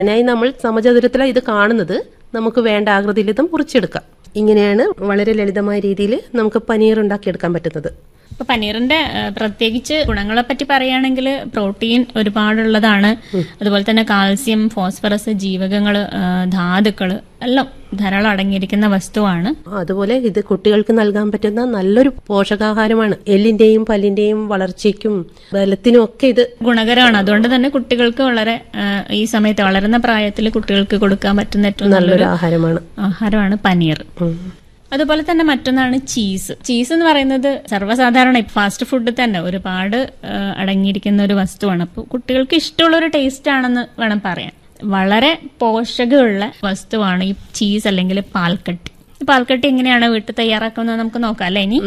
അതിനായി നമ്മൾ സമചതുരത്തിലാണ് ഇത് കാണുന്നത്. നമുക്ക് വേണ്ട ആകൃതിയിൽ ഇത് മുറിച്ചെടുക്കാം. ഇങ്ങനെയാണ് വളരെ ലളിതമായ രീതിയിൽ നമുക്ക് പനീർ ഉണ്ടാക്കിയെടുക്കാൻ പറ്റുന്നത്. ഇപ്പൊ പനീറിന്റെ പ്രത്യേകിച്ച് ഗുണങ്ങളെ പറ്റി പറയുകയാണെങ്കിൽ പ്രോട്ടീൻ ഒരുപാടുള്ളതാണ്. അതുപോലെ തന്നെ കാൽസ്യം, ഫോസ്ഫറസ്, ജീവകങ്ങള്, ധാതുക്കള് എല്ലാം ധാരാളം അടങ്ങിയിരിക്കുന്ന വസ്തുവാണ്. അതുപോലെ ഇത് കുട്ടികൾക്ക് നൽകാൻ പറ്റുന്ന നല്ലൊരു പോഷകാഹാരമാണ്. എല്ലിന്റെയും പല്ലിന്റെയും വളർച്ചയ്ക്കും ബലത്തിനും ഒക്കെ ഇത് ഗുണകരമാണ്. അതുകൊണ്ട് തന്നെ കുട്ടികൾക്ക് വളരെ ഈ സമയത്ത് വളരുന്ന പ്രായത്തിൽ കുട്ടികൾക്ക് കൊടുക്കാൻ പറ്റുന്ന ഏറ്റവും നല്ലൊരു ആഹാരമാണ് പനീർ. അതുപോലെ തന്നെ മറ്റൊന്നാണ് ചീസ്. ചീസ് എന്ന് പറയുന്നത് സർവ്വസാധാരണ ഫാസ്റ്റ് ഫുഡ് തന്നെ ഒരുപാട് അടങ്ങിയിരിക്കുന്ന ഒരു വസ്തുവാണ്. അപ്പോൾ കുട്ടികൾക്ക് ഇഷ്ടമുള്ള ഒരു ടേസ്റ്റ് ആണെന്ന് വേണം പറയാൻ. വളരെ പോഷകമുള്ള വസ്തുവാണ് ഈ ചീസ് അല്ലെങ്കിൽ പാൽക്കട്ടി. പാൽക്കട്ടി എങ്ങനെയാണ് വീട്ടിൽ തയ്യാറാക്കുന്നത് നമുക്ക് നോക്കാം അല്ലേ? ഇനി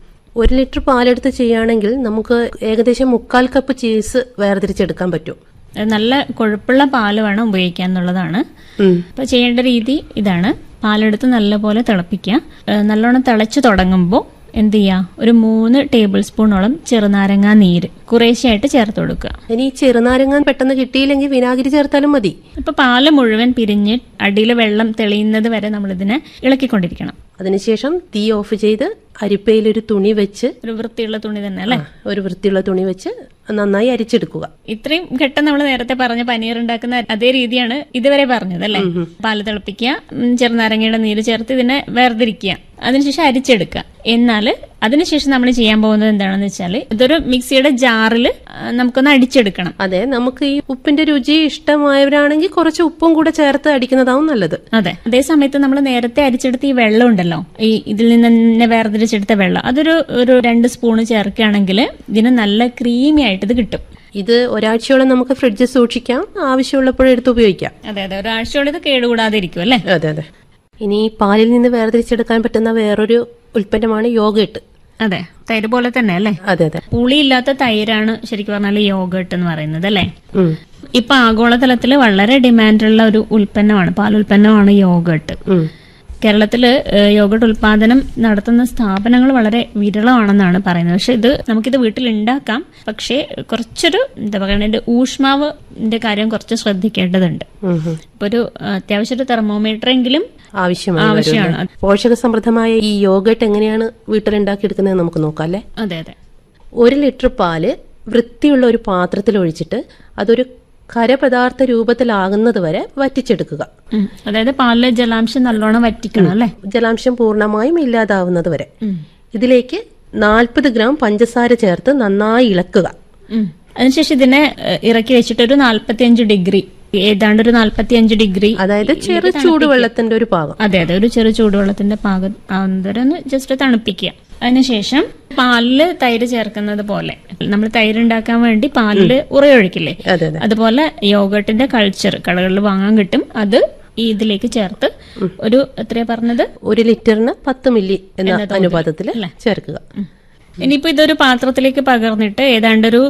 1 ലിറ്റർ പാലെടുത്ത് ചെയ്യുകയാണെങ്കിൽ നമുക്ക് ഏകദേശം 3/4 കപ്പ് ചീസ് വേർതിരിച്ചെടുക്കാൻ പറ്റും. നല്ല കൊഴുപ്പുള്ള പാല് വേണം ഉപയോഗിക്കാൻ എന്നുള്ളതാണ്. അപ്പൊ ചെയ്യേണ്ട രീതി ഇതാണ്. പാലെടുത്ത് നല്ലപോലെ തിളപ്പിക്കുക. നല്ലോണം തിളച്ചു തുടങ്ങുമ്പോൾ എന്ത് ചെയ്യുക, ഒരു 3 ടേബിൾ സ്പൂണോളം ചെറുനാരങ്ങ നീര് കുറേശ്ശെയായിട്ട് ചേർത്ത് കൊടുക്കുക. ഇനി ചെറുനാരങ്ങ പെട്ടെന്ന് കിട്ടിയില്ലെങ്കിൽ വിനാഗിരി ചേർത്താലും മതി. ഇപ്പൊ പാല് മുഴുവൻ പിരിഞ്ഞ് അടിയിൽ വെള്ളം തെളിയുന്നത് വരെ നമ്മൾ ഇതിനെ ഇളക്കിക്കൊണ്ടിരിക്കണം. അതിനുശേഷം തീ ഓഫ് ചെയ്ത് അരിപ്പയിൽ ഒരു തുണി വെച്ച്, ഒരു വൃത്തിയുള്ള തുണി തന്നെ അല്ലേ? ഒരു വൃത്തിയുള്ള തുണി വെച്ച് നന്നായി അരിച്ചെടുക്കുക. ഇത്രയും ഘട്ടം നമ്മൾ നേരത്തെ പറഞ്ഞ പനീർ ഉണ്ടാക്കുന്ന അതേ രീതിയാണ് ഇതുവരെ പറഞ്ഞത് അല്ലേ? പാല് തിളപ്പിക്കുക, ചെറുനാരങ്ങയുടെ നീര് ചേർത്ത് ഇതിനെ വേർതിരിക്കുക, അതിനുശേഷം അരിച്ചെടുക്കുക. എന്നാൽ അതിനുശേഷം നമ്മൾ ചെയ്യാൻ പോകുന്നത് എന്താണെന്ന് വെച്ചാൽ ഇതൊരു മിക്സിയുടെ ജാറിൽ നമുക്കൊന്ന് അടിച്ചെടുക്കണം. അതെ, നമുക്ക് ഈ ഉപ്പിന്റെ രുചി ഇഷ്ടമായവരാണെങ്കിൽ കുറച്ച് ഉപ്പും കൂടെ ചേർത്ത് അടിക്കുന്നതാവും നല്ലത്. അതെ, അതേ സമയത്ത് നമ്മൾ നേരത്തെ അരിച്ചെടുത്ത ഈ വെള്ളം ഉണ്ടല്ലോ, ഈ ഇതിൽ നിന്ന് തന്നെ വേർതിരിച്ചെടുത്ത വെള്ളം, അതൊരു 2 സ്പൂണ് ചേർക്കുകയാണെങ്കിൽ ഇതിന് നല്ല ക്രീമി ആയിട്ട് ഇത് കിട്ടും. ഇത് ഒരാഴ്ചയോളം നമുക്ക് ഫ്രിഡ്ജിൽ സൂക്ഷിക്കാം, ആവശ്യമുള്ളപ്പോഴും എടുത്ത് ഉപയോഗിക്കാം. അതെ അതെ, ഒരാഴ്ചയോളം ഇത് കേടുകൂടാതെ ഇരിക്കും അല്ലേ? അതെ അതെ. ഇനി പാലിൽ നിന്ന് വേർതിരിച്ചെടുക്കാൻ പറ്റുന്ന വേറൊരു ഉൽപ്പന്നമാണ് യോഗേട്ട്. അതെ, തൈര് പോലെ തന്നെ അല്ലേ? അതെ അതെ. പുളിയില്ലാത്ത തൈരാണ് ശരിക്കും പറഞ്ഞാൽ യോഗേട്ട് എന്ന് പറയുന്നത് അല്ലേ? ഇപ്പൊ ആഗോളതലത്തിൽ വളരെ ഡിമാൻഡുള്ള ഒരു ഉൽപ്പന്നമാണ്, പാലുൽപ്പന്നമാണ് യോഗേട്ട്. കേരളത്തില് യോഗട്ട് ഉൽപാദനം നടത്തുന്ന സ്ഥാപനങ്ങൾ വളരെ വിരളമാണെന്നാണ് പറയുന്നത്. പക്ഷെ നമുക്കിത് വീട്ടിൽ ഉണ്ടാക്കാം. പക്ഷേ കുറച്ചൊരു എന്താ പറയുക, ഊഷ്മാവിന്റെ കാര്യം കുറച്ച് ശ്രദ്ധിക്കേണ്ടതുണ്ട്. ഇപ്പൊ ഒരു അത്യാവശ്യം ഒരു തെർമോമീറ്റർ എങ്കിലും ആവശ്യമാണ്. പോഷക സമൃദ്ധമായ ഈ യോഗട്ട് എങ്ങനെയാണ് വീട്ടിലുണ്ടാക്കിയെടുക്കുന്നത് നമുക്ക് നോക്കാം അല്ലേ? അതെ അതെ. 1 ലിറ്റർ പാല് വൃത്തിയുള്ള ഒരു പാത്രത്തിൽ ഒഴിച്ചിട്ട് അതൊരു ഖരപദാർത്ഥ രൂപത്തിലാകുന്നത് വരെ വറ്റിച്ചെടുക്കുക. അതായത് പാലിലെ ജലാംശം നല്ലോണം വറ്റിക്കണം അല്ലെ? ജലാംശം പൂർണ്ണമായും ഇല്ലാതാവുന്നത് വരെ. ഇതിലേക്ക് 40 ഗ്രാം പഞ്ചസാര ചേർത്ത് നന്നായി ഇളക്കുക. അതിനുശേഷം ഇതിനെ ഇറക്കി വെച്ചിട്ട് ഒരു 45 ഡിഗ്രി, ഏതാണ്ട് ഒരു 45 ഡിഗ്രി, അതായത് ചെറു ചൂടുവെള്ളത്തിന്റെ ഒരു പാകം. അതെ അതെ, ഒരു ചെറു ചൂടുവെള്ളത്തിന്റെ പാകം ആവുന്നവരെ ജസ്റ്റ് തണുപ്പിക്കുക. അതിനുശേഷം പാലില് തൈര് ചേർക്കുന്നത് പോലെ നമ്മൾ തൈര് ഉണ്ടാക്കാൻ വേണ്ടി പാലില് ഉറയൊഴിക്കില്ലേ, അതുപോലെ യോഗട്ടിന്റെ കൾച്ചർ കടകളിൽ വാങ്ങാൻ കിട്ടും. അത് ഇതിലേക്ക് ചേർത്ത് ഒരു എത്രയാ പറഞ്ഞത്, 1 ലിറ്ററിന് 10 മില്ലി എന്ന അനുപാതത്തിൽ ചേർക്കുക. ഇനിയിപ്പോ ഇതൊരു പാത്രത്തിലേക്ക് പകർന്നിട്ട് ഏതാണ്ട് ഒരു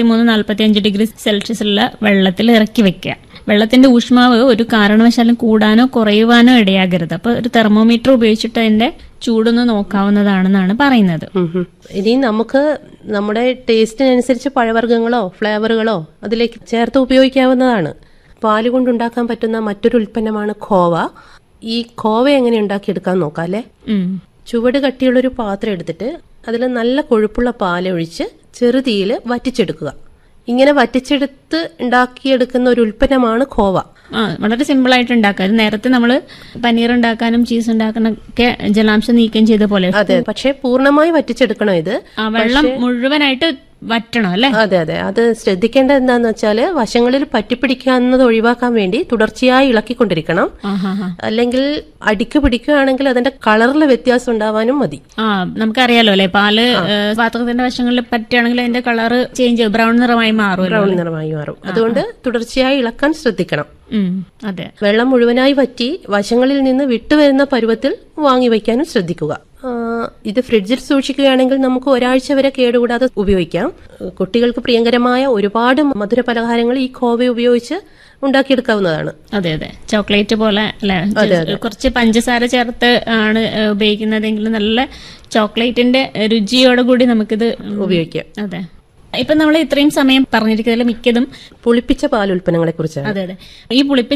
43-45 ഡിഗ്രി സെൽഷ്യസിലുള്ള വെള്ളത്തിൽ ഇറക്കി വെക്കുക. വെള്ളത്തിന്റെ ഊഷ്മാവ് ഒരു കാരണവശാലും കൂടാനോ കുറയുവാനോ ഇടയാകരുത്. അപ്പൊ ഒരു തെർമോമീറ്റർ ഉപയോഗിച്ചിട്ട് അതിന്റെ ചൂടൊന്ന് നോക്കാവുന്നതാണെന്നാണ് പറയുന്നത്. ഇനി നമുക്ക് നമ്മുടെ ടേസ്റ്റിനനുസരിച്ച് പഴവർഗ്ഗങ്ങളോ ഫ്ലേവറുകളോ അതിലേക്ക് ചേർത്ത് ഉപയോഗിക്കാവുന്നതാണ്. പാല് കൊണ്ടുണ്ടാക്കാൻ പറ്റുന്ന മറ്റൊരു ഉൽപ്പന്നമാണ് ഖോവ. ഈ ഖോവ എങ്ങനെ ഉണ്ടാക്കിയെടുക്കാൻ നോക്കാം അല്ലേ? ചുവട് കട്ടിയുള്ളൊരു പാത്രം എടുത്തിട്ട് അതിൽ നല്ല കൊഴുപ്പുള്ള പാല് ഒഴിച്ച് ചെറുതീയിൽ വറ്റിച്ചെടുക്കുക. ഇങ്ങനെ വറ്റിച്ചെടുത്ത് ഉണ്ടാക്കിയെടുക്കുന്ന ഒരു ഉൽപ്പന്നമാണ് ഖോവ. വളരെ സിമ്പിൾ ആയിട്ട് ഉണ്ടാക്കാം. നേരത്തെ നമ്മൾ പനീർ ഉണ്ടാക്കാനും ചീസ് ഉണ്ടാക്കാനൊക്കെ ജലാംശം നീക്കം ചെയ്ത പോലെ. അതെ, പക്ഷെ പൂർണ്ണമായി വറ്റിച്ചെടുക്കണം. ഇത് വെള്ളം മുഴുവനായിട്ട് വറ്റണം അല്ലെ? അതെ അതെ. അത് ശ്രദ്ധിക്കേണ്ടത് എന്താന്ന് വെച്ചാല് വശങ്ങളിൽ പറ്റിപ്പിടിക്കുന്നത് ഒഴിവാക്കാൻ വേണ്ടി തുടർച്ചയായി ഇളക്കിക്കൊണ്ടിരിക്കണം. അല്ലെങ്കിൽ അടിക്ക് പിടിക്കുകയാണെങ്കിൽ അതിന്റെ കളറിൽ വ്യത്യാസം ഉണ്ടാവാനും മതി. നമുക്കറിയാലോ അല്ലെ, പാല് പാത്രത്തിന്റെ വശങ്ങളിൽ പറ്റുകയാണെങ്കിൽ അതിന്റെ കളറ് ചേഞ്ച് ബ്രൗൺ നിറമായി മാറും. അതുകൊണ്ട് തുടർച്ചയായി ഇളക്കാൻ ശ്രദ്ധിക്കണം. അതെ. വെള്ളം മുഴുവനായി വറ്റി വശങ്ങളിൽ നിന്ന് വിട്ടുവരുന്ന പരുവത്തിൽ വാങ്ങി വയ്ക്കാനും ശ്രദ്ധിക്കുക. ഇത് ഫ്രിഡ്ജിൽ സൂക്ഷിക്കുകയാണെങ്കിൽ നമുക്ക് ഒരാഴ്ച വരെ കേടുകൂടാതെ ഉപയോഗിക്കാം. കുട്ടികൾക്ക് പ്രിയങ്കരമായ ഒരുപാട് മധുര പലഹാരങ്ങൾ ഈ ഖോവ ഉപയോഗിച്ച് ഉണ്ടാക്കിയെടുക്കാവുന്നതാണ്. അതെ അതെ, ചോക്ലേറ്റ് പോലെ അല്ലെ? കുറച്ച് പഞ്ചസാര ചേർത്ത് ആണ് ഉപയോഗിക്കുന്നതെങ്കിൽ നല്ല ചോക്ലേറ്റിന്റെ രുചിയോടുകൂടി നമുക്കിത് ഉപയോഗിക്കാം. അതെ. ഇപ്പൊ നമ്മൾ ഇത്രയും സമയം പറഞ്ഞിരിക്കുന്നതിൽ മിക്കതും പുളിപ്പിച്ച പാൽ ഉൽപ്പന്നങ്ങളെ കുറിച്ചാണ്. അതെ അതെ. ഈ പുളിപ്പിച്ച